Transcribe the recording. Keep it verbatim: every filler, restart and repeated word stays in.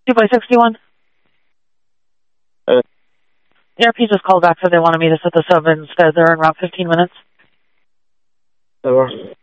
two by sixty-one. Uh, The R P just called back, so they wanted me to set the sub instead. They're in route fifteen minutes. Over.